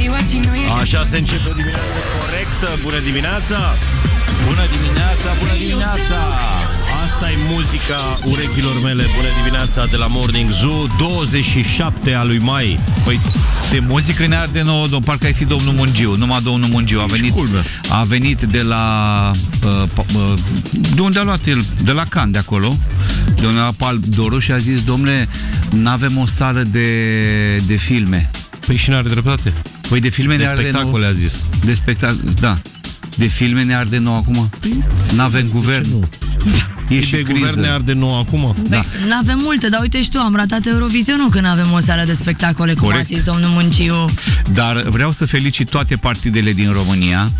Așa se începe o dimineață corectă. Bună dimineața! Bună dimineața, bună dimineața! Asta e muzica urechilor mele. Bună dimineața de la Morning Zoo, 27 a lui mai. Păi, de muzică ne arde nouă, parcă ai fi domnul Mungiu. Numai domnul Mungiu a venit de la... de unde a luat el? De la Cannes, de acolo. De unde a Pal Doru și a zis: domnule, n-avem o sală de filme. Păi și n-are dreptate. Păi de filme ne arde nouă. De spectacole a zis. De spectacole, da. De filme ne arde nouă acum. N-avem guvern. E și guvern ne arde nouă acum. Da. N-avem multe, dar uite și tu, am ratat Eurovisionul când avem o sală de spectacole, cum a zis domnul Munciu. Dar vreau să felicit toate partidele din România,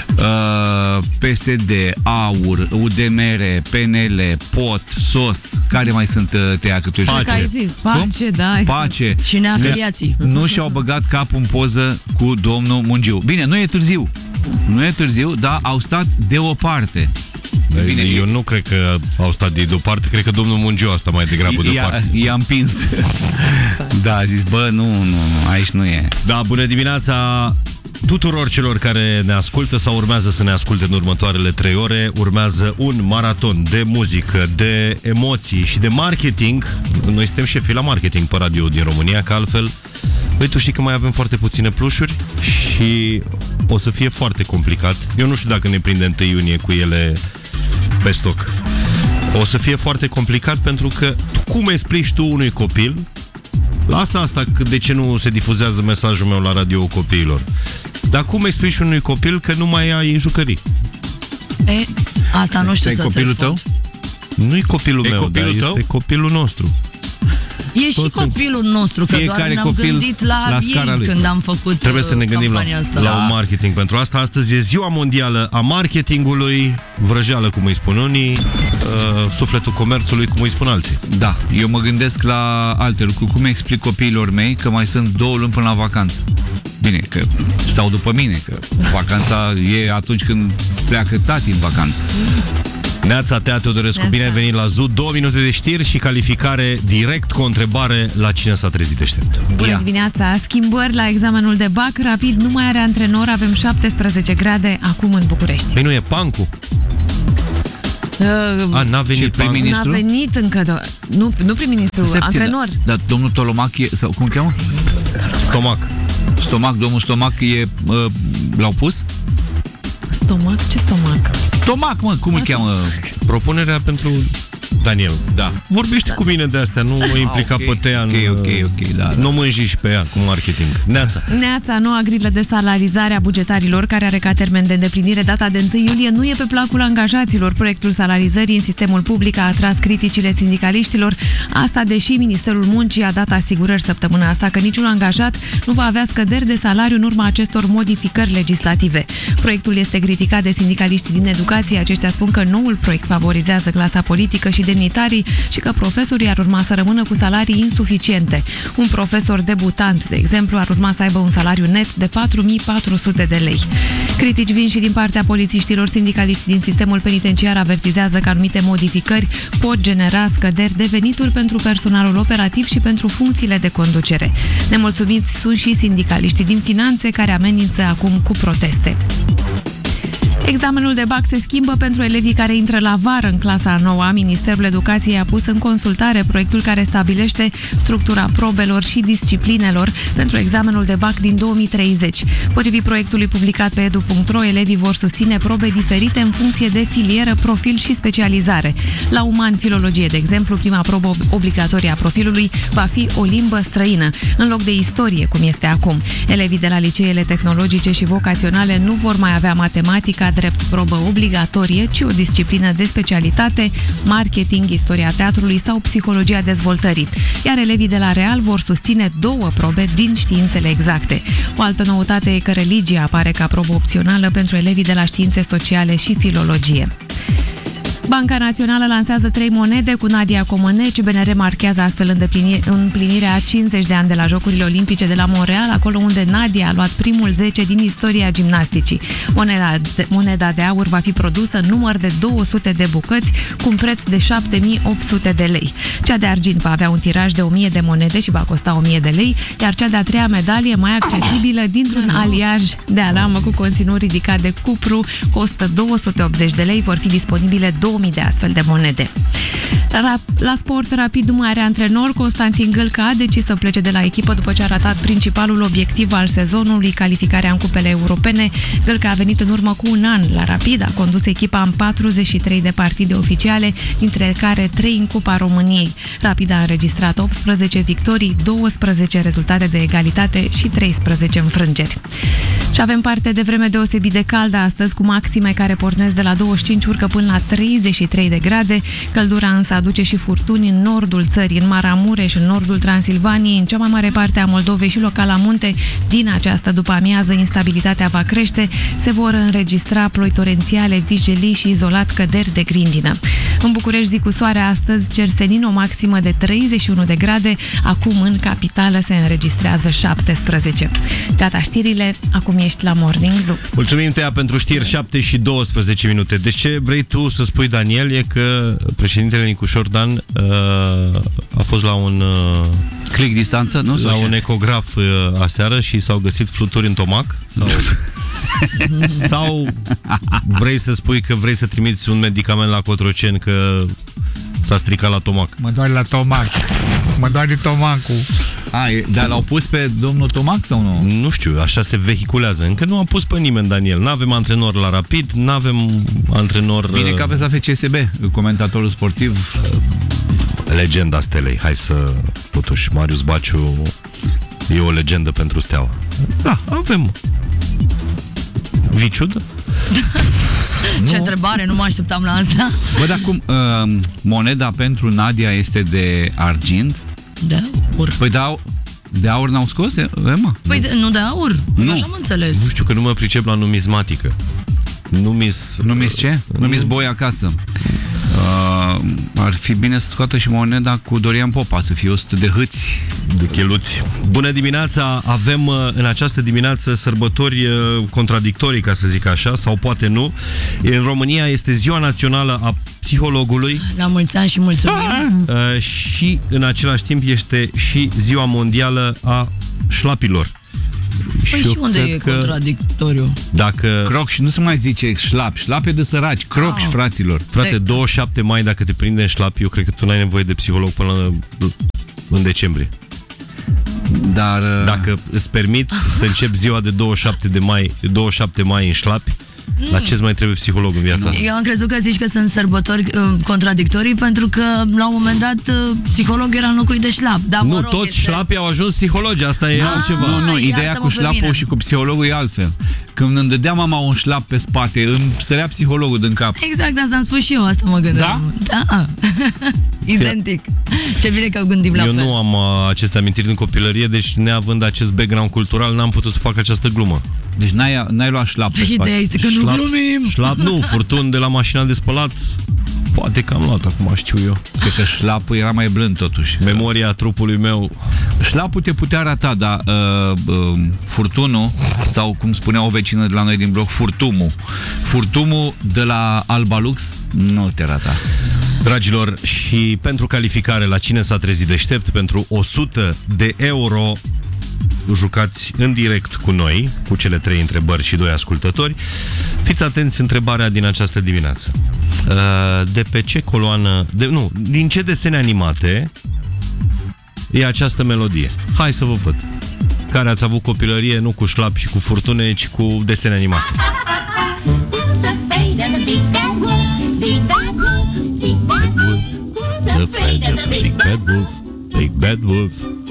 PSD, AUR, UDMR, PNL, POT, SOS, care mai sunt tăia câte o Pace. Ai zis, Pace, da. Pace. Și neafiliații. Nu și-au băgat capul în poză cu domnul Mungiu. Bine, nu e târziu. Nu e târziu, dar au stat deoparte. Bine, eu nu cred că au stat de deoparte, cred că domnul Mungiu a stat mai degrabă deoparte. I-a împins. Da, a zis, bă, nu, aici nu e. Da, bună dimineața tuturor celor care ne ascultă sau urmează să ne asculte în următoarele 3 ore. Urmează un maraton de muzică, de emoții și de marketing. Noi suntem șefii la marketing pe radio din România, că altfel... Păi tu știi că mai avem foarte puține plușuri și o să fie foarte complicat. Eu nu știu dacă ne prinde 1 iunie cu ele pe stoc. O să fie foarte complicat pentru că cum explici tu unui copil, lasă asta că de ce nu se difuzează mesajul meu la radio copiilor, dar cum explici unui copil că nu mai ai jucării? Asta nu știu să-ți copilul tău? Nu-i copilul meu, dar este copilul nostru. E și copilul nostru, că doar ne-am gândit la ei când am făcut. Trebuie să ne gândim la un marketing pentru asta. Astăzi e ziua mondială a marketingului, vrăjeală, cum îi spun unii, sufletul comerțului, cum îi spun alții. Da, eu mă gândesc la alte lucruri. Cum explic copiilor mei că mai sunt 2 luni până la vacanță? Bine, că stau după mine, că vacanța e atunci când pleacă tati în vacanță. Neața, Tea Teodorescu, bine ai venit la Zoo. 2 minute de știri și calificare direct cu o întrebare: la cine s-a trezit deștept? Bună dimineața! Schimbări la examenul de bac. Rapid nu mai are antrenor. Avem 17 grade acum în București. Păi nu e Pancu? N-a venit prim-ministru? N-a venit încă. Nu prim-ministru, antrenor. Dar domnul Tolomac e, sau cum cheamă? Stomac, domnul Stomac e, l-au pus? Stomac? Ce stomac? Stomac, mă, cum îl cheamă? Propunerea pentru Daniel. Da. Vorbește cu mine de astea, nu o implica pe Tea în... Ok, da. Nu mânji și pe ea cu marketing. Neața, noua grilă de salarizare a bugetarilor, care are ca termen de îndeplinire data de 1 iulie, nu e pe placul angajaților. Proiectul salarizării în sistemul public a atras criticile sindicaliștilor. Asta deși Ministerul Muncii a dat asigurări săptămâna asta că niciun angajat nu va avea scăderi de salariu în urma acestor modificări legislative. Proiectul este criticat de sindicaliștii din educație. Aceștia spun că noul proiect favorizează clasa politică și demnitarii și că profesorii ar urma să rămână cu salarii insuficiente. Un profesor debutant, de exemplu, ar urma să aibă un salariu net de 4.400 de lei. Critici vin și din partea polițiștilor. Sindicaliști din sistemul penitenciar avertizează că anumite modificări pot genera scăderi de venituri pentru personalul operativ și pentru funcțiile de conducere. Nemulțumiți sunt și sindicaliștii din finanțe, care amenință acum cu proteste. Examenul de bac se schimbă pentru elevii care intră la vară în clasa a 9-a. Ministerul Educației a pus în consultare proiectul care stabilește structura probelor și disciplinelor pentru examenul de bac din 2030. Potrivit proiectului publicat pe edu.ro, elevii vor susține probe diferite în funcție de filieră, profil și specializare. La uman filologie, de exemplu, prima probă obligatorie a profilului va fi o limbă străină, în loc de istorie, cum este acum. Elevii de la liceele tehnologice și vocaționale nu vor mai avea matematica drept probă obligatorie, ci o disciplină de specialitate, marketing, istoria teatrului sau psihologia dezvoltării. Iar elevii de la Real vor susține 2 probe din științele exacte. O altă noutate e că religia apare ca probă opțională pentru elevii de la științe sociale și filologie. Banca Națională lansează 3 monede cu Nadia Comăneci. BNR marchează astfel împlinirea 50 de ani de la Jocurile Olimpice de la Montreal, acolo unde Nadia a luat primul 10 din istoria gimnasticii. Moneda de aur va fi produsă în număr de 200 de bucăți cu un preț de 7.800 de lei. Cea de argint va avea un tiraj de 1.000 de monede și va costa 1.000 de lei, iar cea de-a treia medalie, mai accesibilă, dintr-un aliaj de alamă cu conținut ridicat de cupru, costă 280 de lei, vor fi disponibile 2.000 de astfel de monede. La sport, Rapid nu mai are antrenor. Constantin Gâlcă a decis să plece de la echipă după ce a ratat principalul obiectiv al sezonului, calificarea în cupele europene. Gâlcă a venit în urmă cu un an la Rapid, a condus echipa în 43 de partide oficiale, dintre care 3 în Cupa României. Rapid a înregistrat 18 victorii, 12 rezultate de egalitate și 13 înfrângeri. Și avem parte de vreme deosebit de caldă astăzi, cu maxime care pornesc de la 25, urcă până la 33 de grade. Căldura însă aduce și furtuni în nordul țării, în Maramureș, în nordul Transilvaniei, în cea mai mare parte a Moldovei și local la munte. Din această după-amiază, instabilitatea va crește, se vor înregistra ploi torențiale, vijelii și izolat căderi de grindină. În București, zi cu soare astăzi, cer senin, o maximă de 31 de grade, acum în capitală se înregistrează 17. Gata știrile, acum ești la Morning Zoo. Mulțumim, Tea, pentru știri, 7 și 12 minute. Deci ce vrei tu să spui, Daniel, e că președintele Nicușor Dan a fost la un... click distanță, nu? La un ecograf aseară și s-au găsit fluturi în tomac? Sau vrei să spui că vrei să trimiți un medicament la Cotroceni că s-a stricat la tomac? Mă doare la tomac. Mă doare tomacul. Dar l-au pus pe domnul Tomac sau nu? Nu știu, așa se vehiculează. Încă nu a pus pe nimeni, Daniel. N-avem antrenor la Rapid, n-avem antrenor... Bine că aveți la FCSB, comentatorul sportiv. Legenda Stelei. Hai să... Totuși, Marius Baciu e o legendă pentru Steaua. Da, avem. Viciudă? Ce întrebare, nu mă așteptam la asta. Bă, dar cum, moneda pentru Nadia este de argint? De aur. Păi de aur n-au scos, Emma? Păi nu de aur, nu așa am înțeles. Nu știu, că nu mă pricep la numismatică. Numis ce? Numis boi acasă. Ar fi bine să scoată și moneda cu Dorian Popa, să fie 100 de hâți. De cheluți. Bună dimineața! Avem în această dimineață sărbători contradictorii, ca să zic așa, sau poate nu. În România este Ziua Națională a Psihologului. La mulți ani și mulțumim. Și în același timp este și Ziua Mondială a Șlapilor. Păi și unde e contradictoriu? Dacă... Crocs, nu se mai zice șlap. Șlap e de săraci. Crocs, fraților. Frate, 27 mai, dacă te prinde în șlap, eu cred că tu n-ai nevoie de psiholog până în decembrie. Dar... Dacă îți permiți să începi ziua de 27 mai în șlapi, la ce-ți mai trebuie psiholog în viața asta? Eu am crezut că zici că sunt sărbători contradictorii, pentru că la un moment dat psiholog era înlocuit de șlap. Dar, nu, toți șlapii au ajuns psihologi, asta e altceva. Nu, ideea cu șlapul și cu psihologul e altfel. Când îmi dădea mama un șlap pe spate, îmi sărea psihologul din cap. Exact, asta am spus și eu, asta mă gândeam. Da? Identic. Ce bine că gândim la fel. Eu nu am aceste amintiri din copilărie, deci neavând acest background cultural, n-am putut să fac această glumă. Deci n-ai luat șlap pe spate. Ideea este că nu glumim. Șlap nu, furtun de la mașina de spălat. Poate că am luat, acum știu eu. Cred că șlapul era mai blând totuși. Memoria trupului meu. Șlapul te putea rata, dar furtunul, sau cum spunea o vecină de la noi din bloc, furtumul de la Alba Lux nu te rata. Dragilor, și pentru calificare la Cine s-a trezit deștept, pentru 100 de euro jucați în direct cu noi, cu cele 3 întrebări și 2 ascultători. Fiți atenți, întrebarea din această dimineață. De pe ce coloană... din ce desene animate e această melodie? Hai să vă văd. Care ați avut copilărie, nu cu șlap și cu furtune, ci cu desene animate. The fate of the big bad wolf, big bad wolf.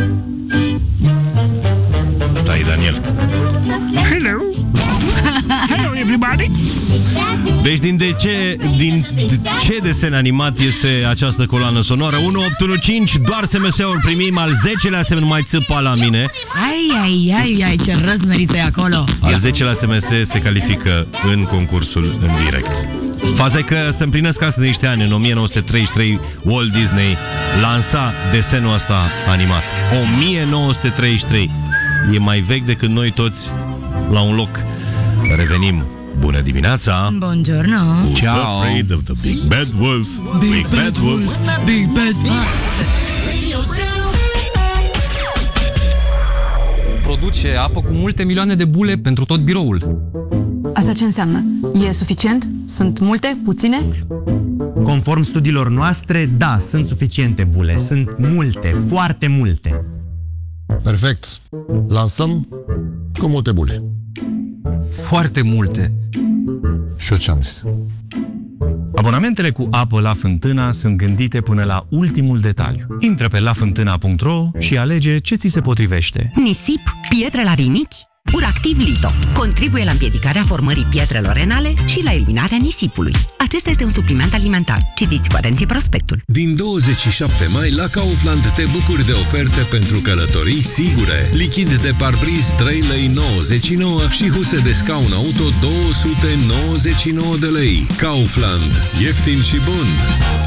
Asta e Daniel. Hello. Hello everybody. Deci din ce desen animat este această coloană sonoră? 1815, doar SMS-uri primim, al 10-lea semn mai țâpa la mine. Ai, ce răzmeriță e acolo. Al 10-lea SMS se califică în concursul în direct. Faza e că se împlinesc asta de niște ani. În 1933 Walt Disney lansa desenul ăsta animat. 1933. E mai vechi decât noi toți la un loc. Revenim. Bună dimineața! Buongiorno! Ciao! Afraid of the big bad wolf. Big bad wolf. Big bad wolf. Produce apă cu multe milioane de bule pentru tot biroul. Asta ce înseamnă? E suficient? Sunt multe? Puține? Conform studiilor noastre, da, sunt suficiente bule. Sunt multe, foarte multe. Perfect. Lansăm cu multe bule. Foarte multe. Și eu ce-am zis? Abonamentele cu apă La Fântâna sunt gândite până la ultimul detaliu. Intră pe lafântâna.ro și alege ce ți se potrivește. Nisip, pietre la rinichi, Uractiv Lito. Contribuie la împiedicarea formării pietrelor renale și la eliminarea nisipului. Acesta este un supliment alimentar. Citiți cu atenție prospectul. Din 27 mai la Kaufland te bucuri de oferte pentru călătorii sigure. Lichid de parbriz 3,99 lei și huse de scaun auto 299 de lei. Kaufland. Ieftin și bun!